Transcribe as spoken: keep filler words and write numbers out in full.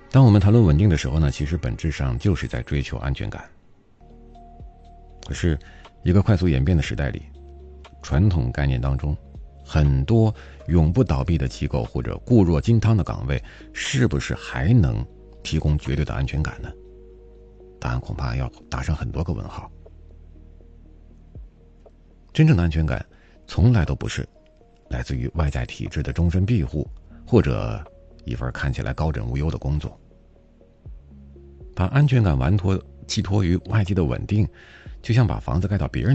当我们谈论稳定的时候呢，其实本质上就是在追求安全感。可是一个快速演变的时代里，传统概念当中很多永不倒闭的机构或者固若金汤的岗位，是不是还能提供绝对的安全感呢？答案恐怕要打上很多个问号。真正的安全感从来都不是来自于外在体制的终身庇护，或者一份看起来高枕无忧的工作。把安全感完托寄托于外界的稳定，就像把房子盖到别人